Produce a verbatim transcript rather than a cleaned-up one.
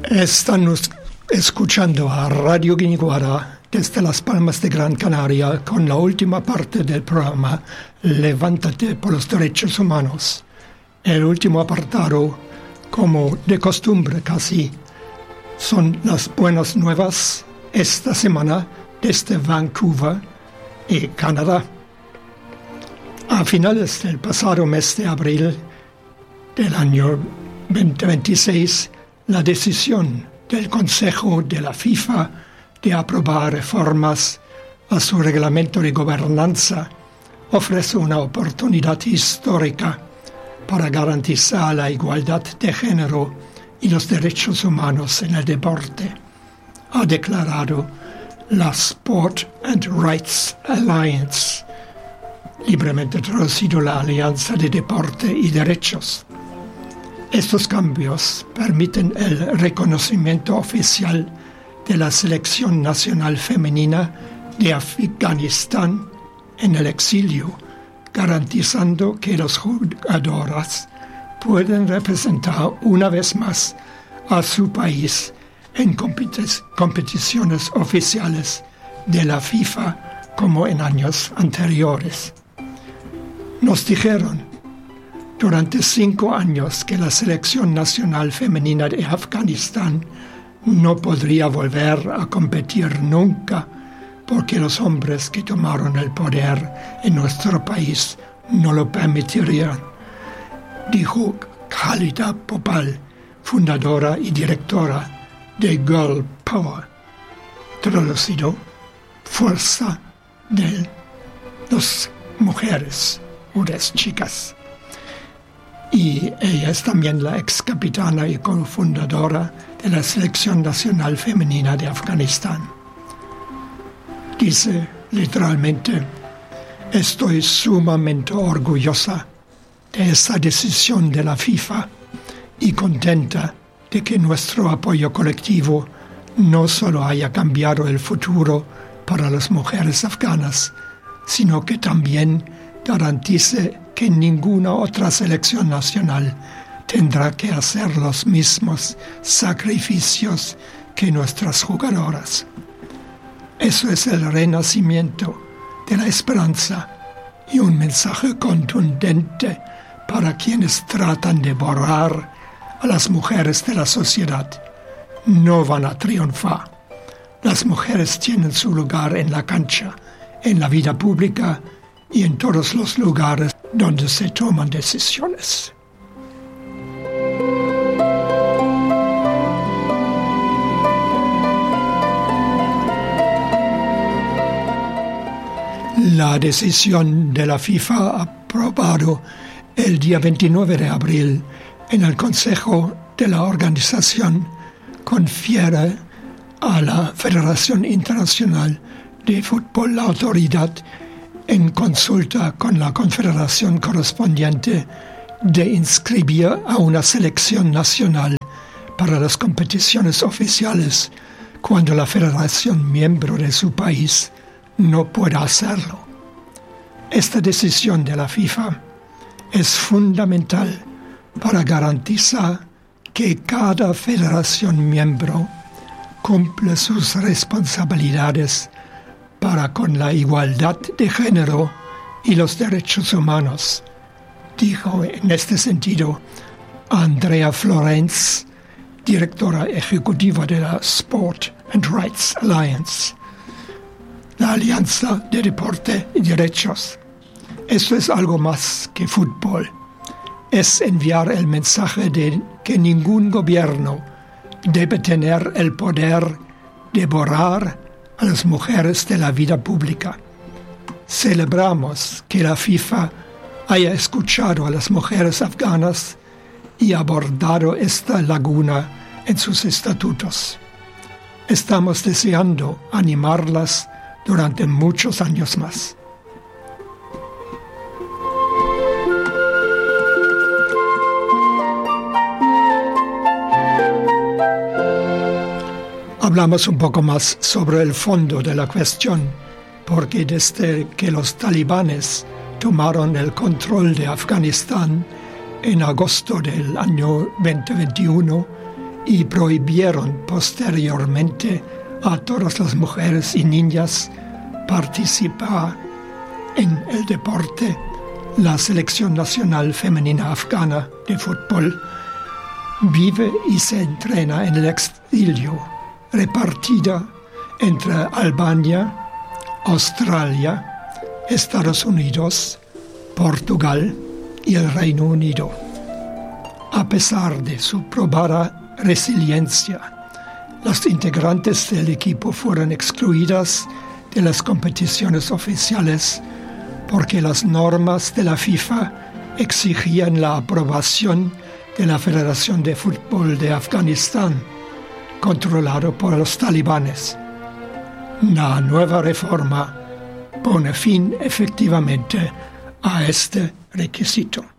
Están escuchando a Radio Guiniguara desde Las Palmas de Gran Canaria con la última parte del programa Levántate por los Derechos Humanos. El último apartado, como de costumbre casi, son las buenas nuevas esta semana desde Vancouver y Canadá. A finales del pasado mes de abril del año veinte veintiséis, la decisión del Consejo de la FIFA de aprobar reformas a su reglamento de gobernanza ofrece una oportunidad histórica para garantizar la igualdad de género y los derechos humanos en el deporte, ha declarado la Sport and Rights Alliance, libremente traducido la Alianza de Deporte y Derechos. Estos cambios permiten el reconocimiento oficial de la selección nacional femenina de Afganistán en el exilio, garantizando que las jugadoras pueden representar una vez más a su país en competi- competiciones oficiales de la FIFA como en años anteriores. Nos dijeron durante cinco años que la selección nacional femenina de Afganistán no podría volver a competir nunca porque los hombres que tomaron el poder en nuestro país no lo permitirían, dijo Khalida Popal, fundadora y directora de Girl Power, traducido Fuerza de las Mujeres o las Chicas. Y ella es también la ex capitana y cofundadora de la Selección Nacional Femenina de Afganistán. Dice literalmente: estoy sumamente orgullosa de esta decisión de la FIFA y contenta de que nuestro apoyo colectivo no solo haya cambiado el futuro para las mujeres afganas, sino que también garantice que ninguna otra selección nacional tendrá que hacer los mismos sacrificios que nuestras jugadoras. Eso es el renacimiento de la esperanza y un mensaje contundente para quienes tratan de borrar a las mujeres de la sociedad. No van a triunfar. Las mujeres tienen su lugar en la cancha, en la vida pública y en todos los lugares donde se toman decisiones. La decisión de la FIFA aprobado el día veintinueve de abril en el Consejo de la Organización confiere a la Federación Internacional de Fútbol la autoridad, en consulta con la confederación correspondiente, de inscribir a una selección nacional para las competiciones oficiales cuando la federación miembro de su país no pueda hacerlo. Esta decisión de la FIFA es fundamental para garantizar que cada federación miembro cumple sus responsabilidades para con la igualdad de género y los derechos humanos, dijo en este sentido Andrea Florence, directora ejecutiva de la Sport and Rights Alliance, la Alianza de Deporte y Derechos. Eso es algo más que fútbol. Es enviar el mensaje de que ningún gobierno debe tener el poder de borrar a las mujeres de la vida pública. Celebramos que la FIFA haya escuchado a las mujeres afganas y abordado esta laguna en sus estatutos. Estamos deseando animarlas durante muchos años más. Hablamos un poco más sobre el fondo de la cuestión, porque desde que los talibanes tomaron el control de Afganistán en agosto del año veinte veintiuno y prohibieron posteriormente a todas las mujeres y niñas participar en el deporte. La selección nacional femenina afgana de fútbol vive y se entrena en el exilio, repartida entre Albania, Australia, Estados Unidos, Portugal y el Reino Unido. A pesar de su probada resiliencia, las integrantes del equipo fueron excluidas de las competiciones oficiales porque las normas de la FIFA exigían la aprobación de la Federación de Fútbol de Afganistán, controlado por los talibanes. La nueva reforma pone fin efectivamente a este requisito.